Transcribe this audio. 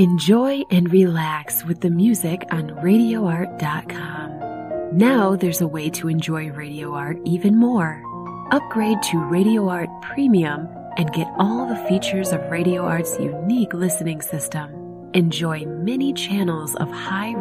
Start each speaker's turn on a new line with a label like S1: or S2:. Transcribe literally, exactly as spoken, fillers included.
S1: Enjoy and relax with the music on radio art dot com. Now there's a way to enjoy Radio Art even more. Upgrade to Radio Art Premium and get all the features of Radio Art's unique listening system. Enjoy many channels of high